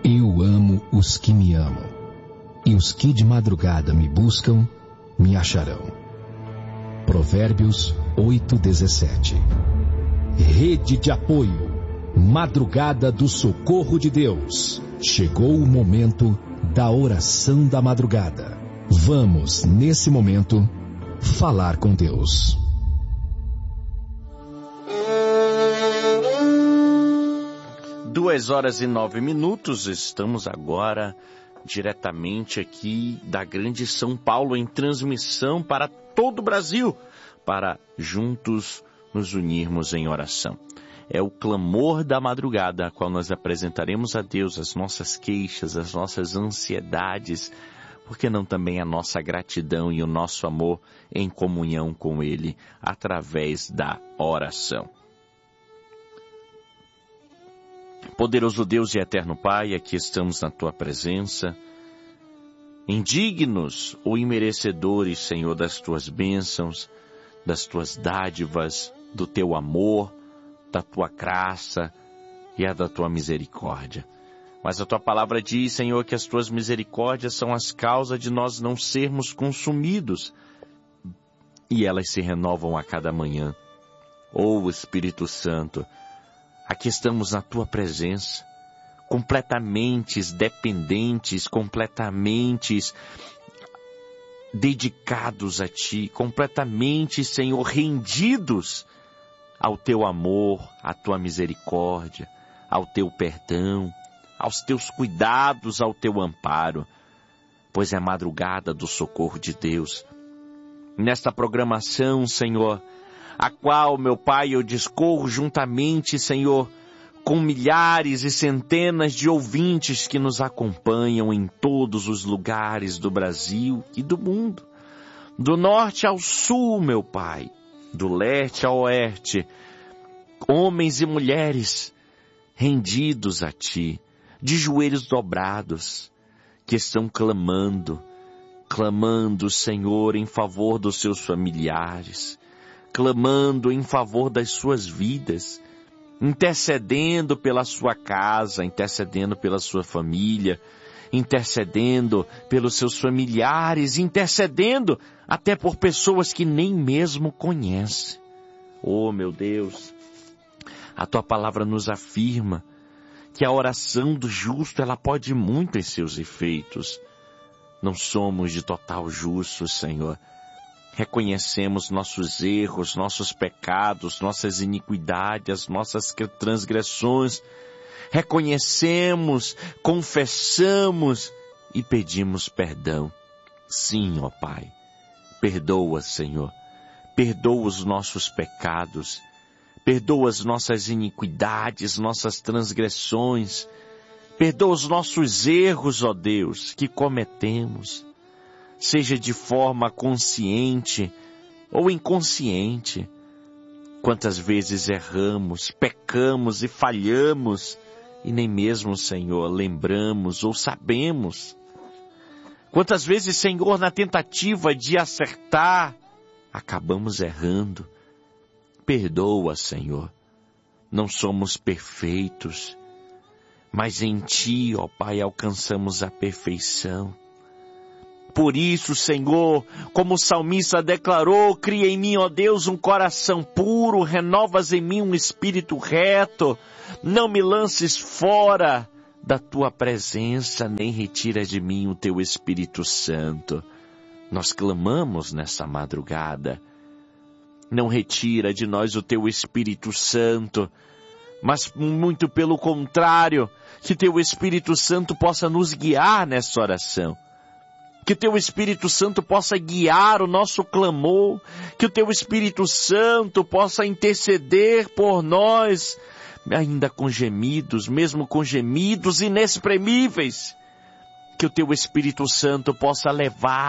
Eu amo os que me amam, e os que de madrugada me buscam, me acharão. Provérbios 8:17. Rede de apoio, Madrugada do Socorro de Deus. Chegou o momento da oração da madrugada. Vamos, nesse momento, falar com Deus. Duas horas e 9 minutos, estamos agora diretamente aqui da Grande São Paulo, em transmissão para todo o Brasil, para juntos nos unirmos em oração. É o clamor da madrugada, a qual nós apresentaremos a Deus as nossas queixas, as nossas ansiedades, por que não também a nossa gratidão e o nosso amor em comunhão com Ele, através da oração. Poderoso Deus e eterno Pai, aqui estamos na Tua presença, indignos ou imerecedores, Senhor, das Tuas bênçãos, das Tuas dádivas, do Teu amor, da Tua graça e a da Tua misericórdia. Mas a Tua palavra diz, Senhor, que as Tuas misericórdias são as causas de nós não sermos consumidos, e elas se renovam a cada manhã. Ó Espírito Santo, aqui estamos na Tua presença, completamente dependentes, completamente dedicados a Ti, completamente, Senhor, rendidos ao Teu amor, à Tua misericórdia, ao Teu perdão, aos Teus cuidados, ao Teu amparo, pois é a madrugada do socorro de Deus. Nesta programação, Senhor, a qual, meu Pai, eu discorro juntamente, Senhor, com milhares e centenas de ouvintes que nos acompanham em todos os lugares do Brasil e do mundo, do norte ao sul, meu Pai, do leste ao oeste, homens e mulheres rendidos a Ti, de joelhos dobrados, que estão clamando, Senhor, em favor dos seus familiares, clamando em favor das suas vidas, intercedendo pela sua casa, intercedendo pela sua família, intercedendo pelos seus familiares, intercedendo até por pessoas que nem mesmo conhecem. Oh, meu Deus, a Tua palavra nos afirma que a oração do justo, ela pode muito em seus efeitos. Não somos de total justos, Senhor. Reconhecemos nossos erros, nossos pecados, nossas iniquidades, nossas transgressões. Reconhecemos, confessamos e pedimos perdão. Sim, ó Pai. Perdoa, Senhor. Perdoa os nossos pecados. Perdoa as nossas iniquidades, nossas transgressões. Perdoa os nossos erros, ó Deus, que cometemos. Seja de forma consciente ou inconsciente. Quantas vezes erramos, pecamos e falhamos, e nem mesmo, Senhor, lembramos ou sabemos. Quantas vezes, Senhor, na tentativa de acertar, acabamos errando. Perdoa, Senhor. Não somos perfeitos, mas em Ti, ó Pai, alcançamos a perfeição. Por isso, Senhor, como o salmista declarou, cria em mim, ó Deus, um coração puro, renovas em mim um espírito reto, não me lances fora da Tua presença, nem retira de mim o Teu Espírito Santo. Nós clamamos nessa madrugada. Não retira de nós o Teu Espírito Santo, mas muito pelo contrário, que Teu Espírito Santo possa nos guiar nessa oração. Que Teu Espírito Santo possa guiar o nosso clamor, que o Teu Espírito Santo possa interceder por nós, ainda com gemidos, mesmo com gemidos inexprimíveis. Que o Teu Espírito Santo possa levar